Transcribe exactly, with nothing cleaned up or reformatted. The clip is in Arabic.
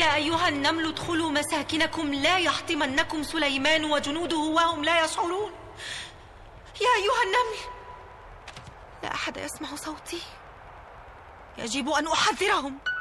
يا أيها النمل ادخلوا مساكنكم لا يحطمنكم سليمان وجنوده وهم لا يشعرون. يا أيها النمل، لا أحد يسمع صوتي، يجب أن أحذرهم.